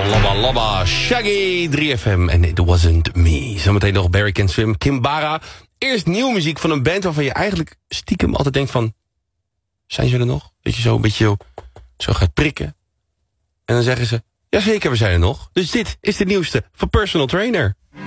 Labba, Shaggy, 3FM en It Wasn't Me. Zometeen nog Barry Can Swim, Kimbara. Eerst nieuwe muziek van een band waarvan je eigenlijk stiekem altijd denkt van... Zijn ze er nog? Dat je zo een beetje zo gaat prikken. En dan zeggen ze, jazeker, we zijn er nog. Dus dit is de nieuwste van Personal Trainer.